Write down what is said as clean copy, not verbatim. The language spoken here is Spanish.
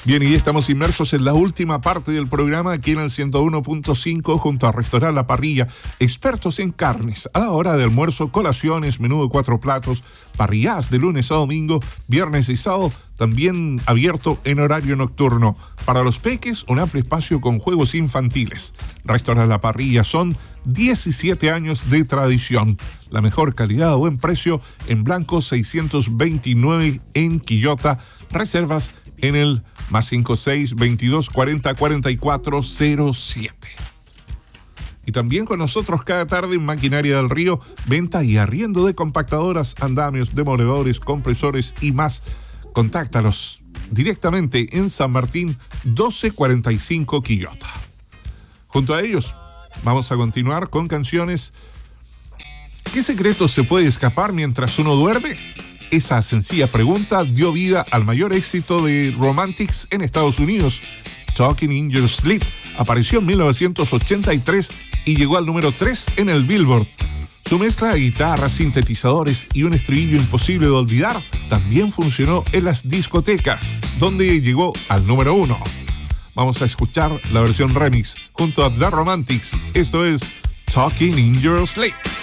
Bien, y estamos inmersos en la última parte del programa aquí en el 101.5 junto a Restaurant La Parrilla, expertos en carnes, a la hora de almuerzo, colaciones, menú de 4 platos, parrilladas de lunes a domingo, viernes y sábado, también abierto en horario nocturno. Para los peques, un amplio espacio con juegos infantiles. Restaurant La Parrilla son 17 años de tradición. La mejor calidad a buen precio en Blanco 629 en Quillota. Reservas en el +56 22 40 44 07. Y también con nosotros cada tarde en Maquinaria del Río, venta y arriendo de compactadoras, andamios, demoledores, compresores y más. Contáctalos directamente en San Martín 1245 Quillota. Junto a ellos vamos a continuar con canciones. ¿Qué secretos se puede escapar mientras uno duerme? Esa sencilla pregunta dio vida al mayor éxito de Romantics en Estados Unidos. Talking in Your Sleep apareció en 1983 y llegó al número 3 en el Billboard. Su mezcla de guitarras, sintetizadores y un estribillo imposible de olvidar también funcionó en las discotecas, donde llegó al número 1. Vamos a escuchar la versión remix junto a The Romantics. Esto es Talking in Your Sleep.